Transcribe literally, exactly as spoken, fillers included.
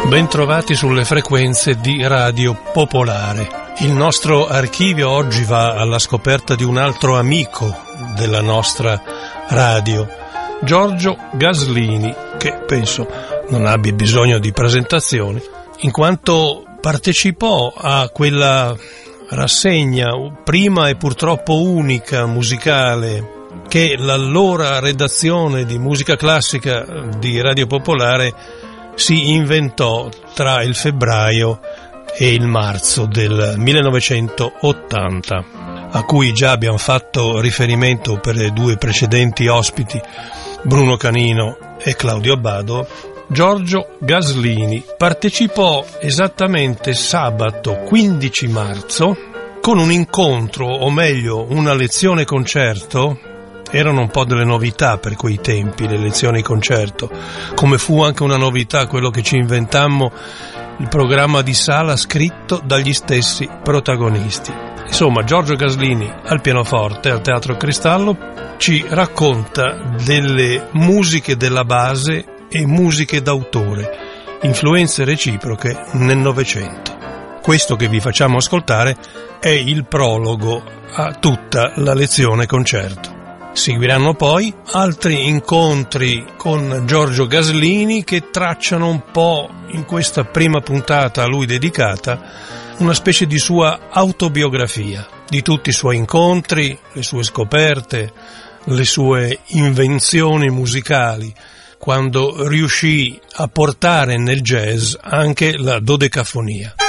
Bentrovati sulle frequenze di Radio Popolare. Il nostro archivio oggi va alla scoperta di un altro amico della nostra radio, Giorgio Gaslini, che penso non abbia bisogno di presentazioni, in quanto partecipò a quella rassegna, prima e purtroppo unica musicale, che l'allora redazione di musica classica di Radio Popolare si inventò tra il febbraio e il marzo del millenovecentottanta, a cui già abbiamo fatto riferimento per le due precedenti ospiti, Bruno Canino e Claudio Abbado. Giorgio Gaslini partecipò esattamente sabato quindici marzo con un incontro, o meglio una lezione concerto. Erano un po' delle novità per quei tempi, le lezioni concerto, come fu anche una novità quello che ci inventammo, il programma di sala scritto dagli stessi protagonisti. Insomma, Giorgio Gaslini al pianoforte, al Teatro Cristallo, ci racconta delle musiche della base e musiche d'autore, influenze reciproche nel Novecento. Questo che vi facciamo ascoltare è il prologo a tutta la lezione concerto. Seguiranno poi altri incontri con Giorgio Gaslini che tracciano un po', in questa prima puntata a lui dedicata, una specie di sua autobiografia, di tutti i suoi incontri, le sue scoperte, le sue invenzioni musicali, quando riuscì a portare nel jazz anche la dodecafonia.